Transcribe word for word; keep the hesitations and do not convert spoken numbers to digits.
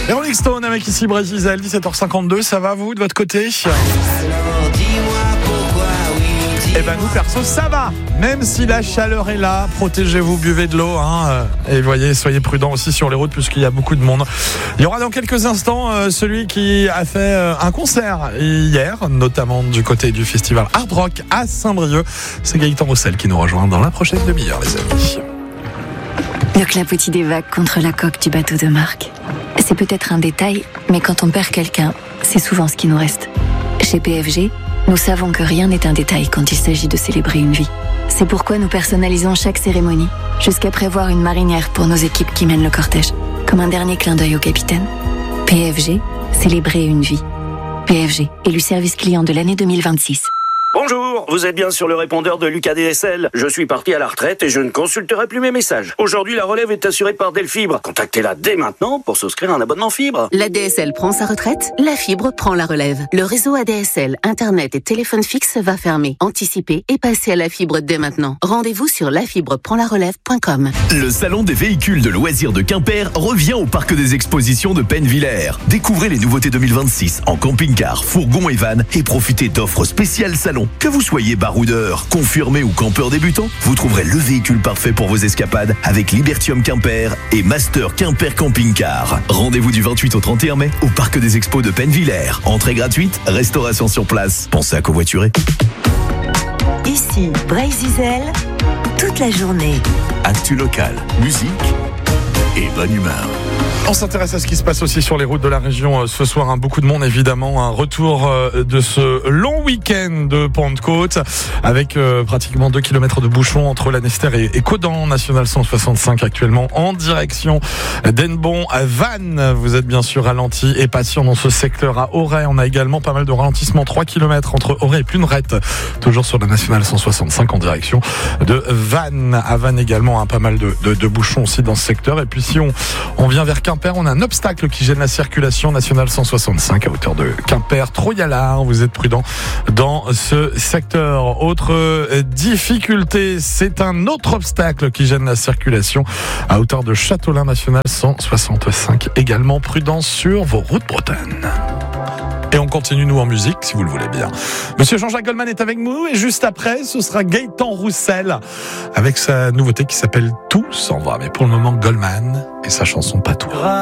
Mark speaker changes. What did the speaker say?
Speaker 1: Et Rolling Stone avec ici Brésil, dix-sept heures cinquante-deux, ça va vous de votre côté?
Speaker 2: Alors dis-moi pourquoi, oui.
Speaker 1: Eh ben nous perso ça va, même si la chaleur est là, protégez-vous, buvez de l'eau, hein, et voyez, soyez prudents aussi sur les routes puisqu'il y a beaucoup de monde. Il y aura dans quelques instants euh, celui qui a fait euh, un concert hier, notamment du côté du festival Hard Rock à Saint-Brieuc. C'est Gaëtan Roussel qui nous rejoint dans la prochaine demi-heure, les amis.
Speaker 3: Le clapotis des vagues contre la coque du bateau de Marc. C'est peut-être un détail, mais quand on perd quelqu'un, c'est souvent ce qui nous reste. Chez P F G, nous savons que rien n'est un détail quand il s'agit de célébrer une vie. C'est pourquoi nous personnalisons chaque cérémonie, jusqu'à prévoir une marinière pour nos équipes qui mènent le cortège, comme un dernier clin d'œil au capitaine. P F G, célébrer une vie. P F G, élu service client de l'année deux mille vingt-six.
Speaker 4: Bonjour, vous êtes bien sur le répondeur de Lucas D S L. Je suis parti à la retraite et je ne consulterai plus mes messages. Aujourd'hui, la relève est assurée par Delfibre. Contactez-la dès maintenant pour souscrire un abonnement fibre.
Speaker 5: La D S L prend sa retraite, la fibre prend la relève. Le réseau A D S L, Internet et téléphone fixe va fermer. Anticipez et passez à la fibre dès maintenant. Rendez-vous sur la fibre prend la relève point com.
Speaker 6: Le salon des véhicules de loisirs de Quimper revient au parc des expositions de Pennevillers. Découvrez les nouveautés deux mille vingt-six en camping-car, fourgon et van et profitez d'offres spéciales salon. Que vous soyez baroudeur, confirmé ou campeur débutant, vous trouverez le véhicule parfait pour vos escapades avec Libertium Quimper et Master Quimper Camping Car. Rendez-vous du vingt-huit au trente et un mai au parc des expos de Pennevillers. Entrée gratuite, restauration sur place. Pensez à covoiturer.
Speaker 7: Ici, Brésil, toute la journée.
Speaker 6: Actu local, musique et bonne humeur.
Speaker 1: On s'intéresse à ce qui se passe aussi sur les routes de la région ce soir. Hein, beaucoup de monde, évidemment. Un retour euh, de ce long week-end de Pentecôte avec euh, pratiquement deux kilomètres de bouchons entre Lanester et, et Caudan. National cent soixante-cinq actuellement en direction d'Hennebon à Vannes. Vous êtes bien sûr ralenti et patient dans ce secteur à Auray. On a également pas mal de ralentissements. trois kilomètres entre Auray et Plunerette. Toujours sur la National cent soixante-cinq en direction de Vannes. À Vannes également, hein, pas mal de, de, de bouchons aussi dans ce secteur. Et puis si on, on vient vers Quimper, on a un obstacle qui gêne la circulation nationale cent soixante-cinq à hauteur de Quimper, Troyalard. Vous êtes prudent dans ce secteur. Autre difficulté, c'est un autre obstacle qui gêne la circulation à hauteur de Châteaulin national cent soixante-cinq. Également prudence sur vos routes bretonnes. Et on continue, nous, en musique, si vous le voulez bien. Monsieur Jean-Jacques Goldman est avec nous, et juste après, ce sera Gaëtan Roussel, avec sa nouveauté qui s'appelle Tout s'en va. Mais pour le moment, Goldman et sa chanson Pas toi.